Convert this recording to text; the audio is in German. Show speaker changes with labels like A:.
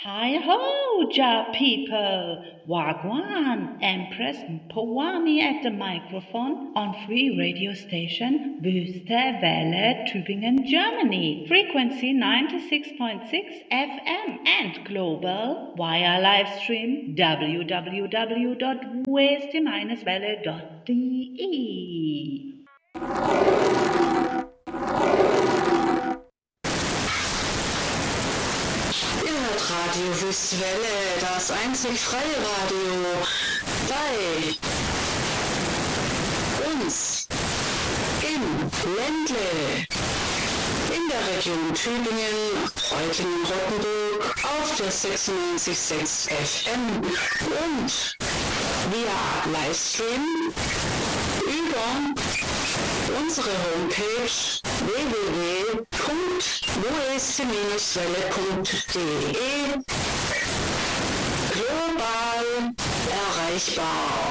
A: Hi ho, Ja people! Wagwan, Empress Powami at the microphone on free radio station Wüste Welle, Tübingen, Germany. Frequency 96.6 FM and global via live stream www.weste-welle.de.
B: Radio Wüste Welle, das einzig freie Radio bei uns im Ländle, in der Region Tübingen, Reutlingen, Rottenburg, auf der 96.6 FM und via Livestream über unsere Homepage www.weste-welle.de global erreichbar.